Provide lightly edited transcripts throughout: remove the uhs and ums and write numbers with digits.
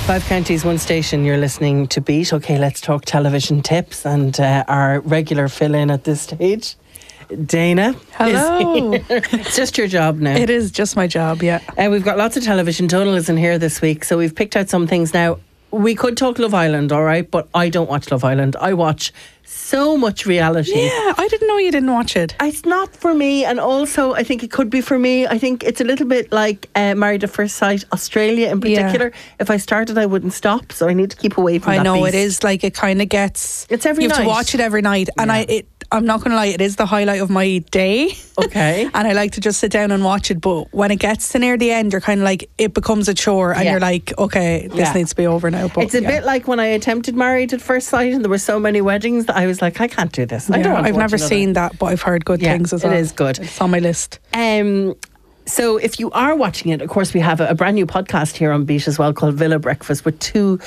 5 counties, 1 station. You're listening to Beat. Okay, let's talk television tips and our regular fill-in at this stage. Dana. Hello. It's just your job now. It is just my job, yeah. We've got lots of television. Donal isn't here this week, so we've picked out some things now. We could talk Love Island, all right, but I don't watch Love Island. I watch so much reality. Yeah, I didn't know you didn't watch it. It's not for me, and also I think it could be for me. I think it's a little bit like Married at First Sight, Australia in particular. Yeah. If I started, I wouldn't stop, so I need to keep away from that. I know, beast. it is like, it kind of gets... It's every night. You have to watch it every night, and I'm not going to lie, it is the highlight of my day. Okay. And I like to just sit down and watch it, but when it gets to near the end, you're kind of like, it becomes a chore, and you're like, okay, this needs to be over now. But it's a bit like when I attempted Married at First Sight and there were so many weddings that I was like, I can't do this. I don't want to I've never seen that, but I've heard good things as well. It is good. It's on my list. So if you are watching it, of course, we have a brand new podcast here on Beat as well called Villa Breakfast with 2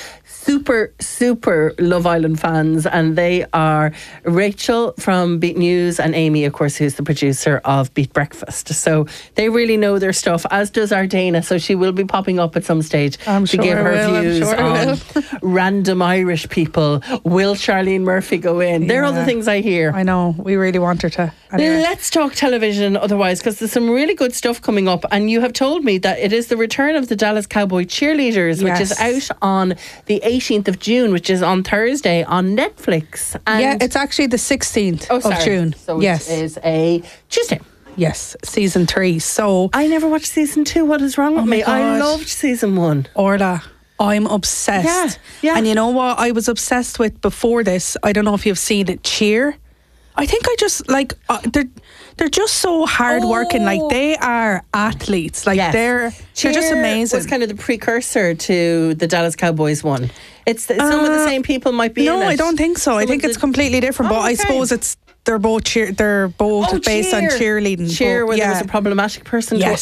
super Love Island fans, and they are Rachel from Beat News and Amy, of course, who's the producer of Beat Breakfast. So they really know their stuff, as does our Dana. So she will be popping up at some stage to give her views on random Irish people. Will Charlene Murphy go in? They're all the things I hear. I know, we really want her to. Anyway. Let's talk television otherwise, because there's some really good stuff coming up, and you have told me that it is the return of the Dallas Cowboy Cheerleaders, which is out on the 18th of June, which is on Thursday on Netflix. And it's actually the 16th of June. So it is a Tuesday. Yes, season 3. So I never watched season 2. What is wrong with me? God. I loved season 1. Orla, I'm obsessed. Yeah. And you know what I was obsessed with before this? I don't know if you've seen it, Cheer. I think I just like they're just so hard working. Like, they are athletes. Like they're just amazing. Was kind of the precursor to the Dallas Cowboys one. It's some of the same people might be in it. No, I don't think so. I think it's completely different. But I suppose they're both based on cheerleading. Cheer, where there was a problematic person. Yes.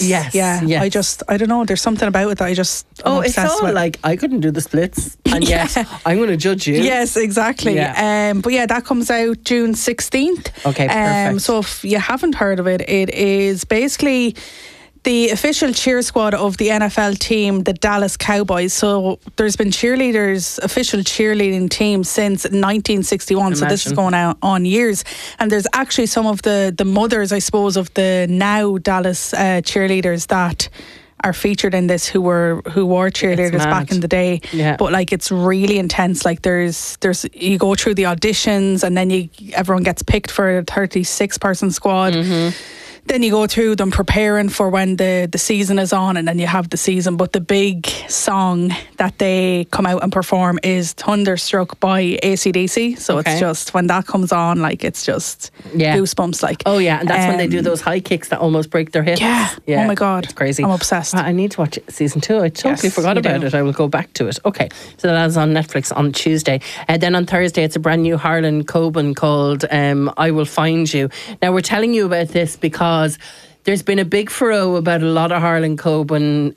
I don't know. There's something about it that I'm it's all with. like, I couldn't do the splits, and yet I'm going to judge you. Yes, exactly. Yeah. But that comes out June 16th. Okay, perfect. So if you haven't heard of it, it is basically the official cheer squad of the NFL team, the Dallas Cowboys. So there's been official cheerleading team since 1961. So this is going on years. And there's actually some of the mothers, I suppose, of the now Dallas cheerleaders that are featured in this who were cheerleaders back in the day. But like, it's really intense. Like, there's you go through the auditions, and then everyone gets picked for a 36-person squad. Mm-hmm. Then you go through them preparing for when the season is on, and then you have the season. But the big song that they come out and perform is Thunderstruck by AC/DC. So it's just, when that comes on, like, it's just goosebumps. Like, and that's when they do those high kicks that almost break their hips. Yeah. Oh my God. It's crazy. I'm obsessed. I need to watch season 2. I totally forgot about it. I will go back to it. Okay. So that is on Netflix on Tuesday. Then on Thursday, it's a brand new Harlan Coben called I Will Find You. Now, we're telling you about this because there's been a big furore about a lot of Harlan Coben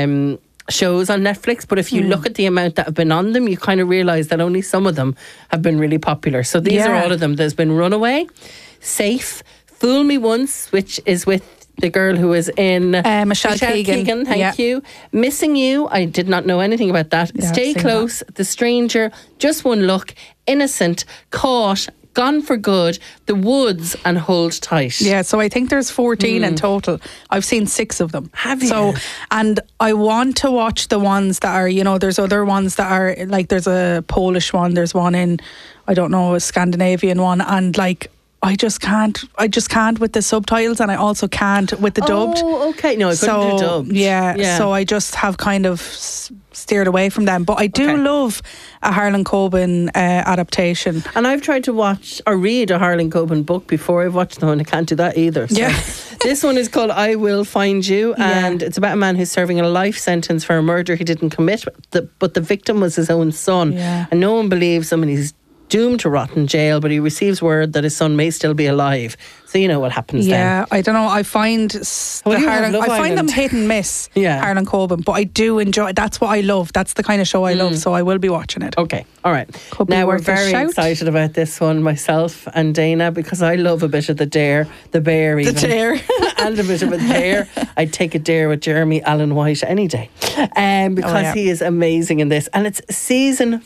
shows on Netflix, but if you look at the amount that have been on them, you kind of realise that only some of them have been really popular. So these are all of them. There's been Runaway, Safe, Fool Me Once, which is with the girl who was in Michelle Keegan. Thank you. Missing You, I did not know anything about that. Stay Close, The Stranger, Just One Look, Innocent, Caught, Gone for Good, The Woods, and Hold Tight. Yeah, so I think there's 14 in total. I've seen 6 of them. Have you? So, and I want to watch the ones that are, there's other ones that are, like, there's a Polish one, there's one in, I don't know, a Scandinavian one, and like, I just can't with the subtitles, and I also can't with the dubbed. Oh, okay. No, I couldn't do dubbed. Yeah, so I just have kind of steered away from them. But I do love a Harlan Coben adaptation. And I've tried to watch or read a Harlan Coben book before I've watched them, and I can't do that either. So this one is called I Will Find You, and it's about a man who's serving a life sentence for a murder he didn't commit, but the victim was his own son. And no one believes him, and he's doomed to rot in jail, but he receives word that his son may still be alive. So So you know what happens then. Yeah, I don't know. I find them hit and miss. Yeah. Harlan Coben, but I do enjoy. That's what I love. That's the kind of show I love. So I will be watching it. Okay, all right. Could be Now we're worth a very shout. excited about this one, myself and Dana, because I love a bit of the bear even. The dare. And a bit of a dare. I'd take a dare with Jeremy Allen White any day, because he is amazing in this. And it's season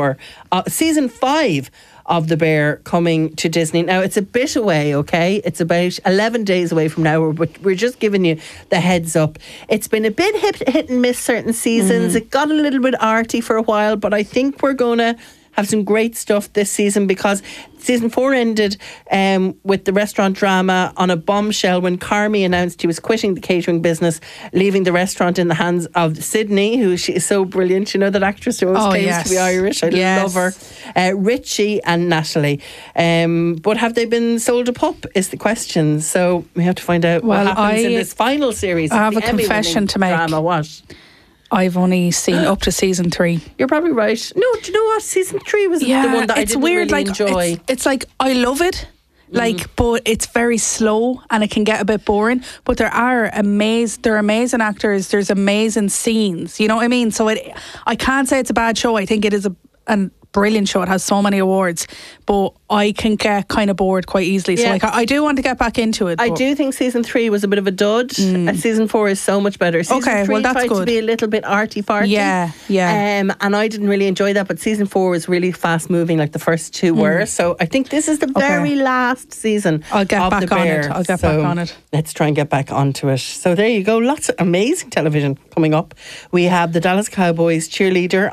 5 of The Bear coming to Disney. Now, it's a bit away, okay? It's about 11 days away from now, but we're just giving you the heads up. It's been a bit hit and miss certain seasons. It got a little bit arty for a while, but I think we're going to have some great stuff this season, because season 4 ended with the restaurant drama on a bombshell when Carmi announced he was quitting the catering business, leaving the restaurant in the hands of Sydney, who she is so brilliant. You know, that actress who always claims to be Irish. I love her. Richie and Natalie. But have they been sold a pup is the question. So we have to find out what happens in this final series. I have a confession to make. Drama. What? I've only seen up to season 3. You're probably right. No, do you know what? Season 3 was the one that I didn't really enjoy. It's like, I love it, but it's very slow and it can get a bit boring. But there are amazing actors. There's amazing scenes. You know what I mean? So I can't say it's a bad show. I think it is a brilliant show. It has so many awards, but I can get kind of bored quite easily. So I do want to get back into it. I do think season 3 was a bit of a dud. Season 4 is so much better. Season 3 that's tried good. to be a little bit arty-farty. Yeah. And I didn't really enjoy that, but season 4 was really fast moving like the first 2 were. So I think this is the very last season. I'll get back on it. Back on it. Let's try and get back onto it. So there you go. Lots of amazing television coming up. We have the Dallas Cowboys cheerleaders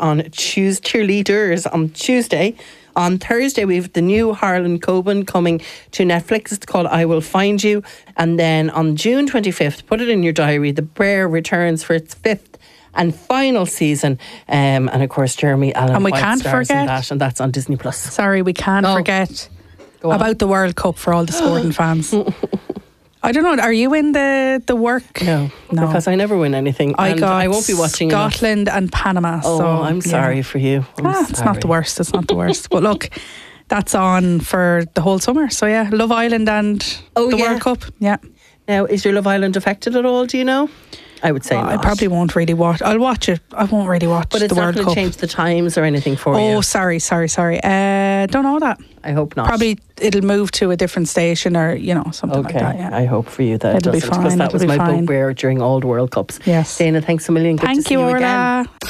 on Tuesday. On Thursday, we have the new Harlan Coben coming to Netflix. It's called I Will Find You. And then on June 25th, put it in your diary, The Bear returns for its 5th and final season. And of course, Jeremy Allen White stars in that, and that's on Disney+. Sorry, we can't forget about the World Cup for all the sporting fans. I don't know, are you in the work? No, because I never win anything. I won't be watching Scotland and Panama. I'm sorry for you. It's not the worst. It's not the worst. But look, that's on for the whole summer. So yeah, Love Island and the World Cup. Yeah. Now, is your Love Island affected at all? Do you know? I would say not. I probably won't really watch. I'll watch it. I won't really watch the World Cup. But it's not going to change the times or anything for you? Oh, sorry. Don't know that. I hope not. Probably it'll move to a different station or, something like that. Yeah. I hope for you that it'll it doesn't. Be fine. Because that was my bugbear during all the World Cups. Yes. Dana, thanks a million. Good to see you Orla. again.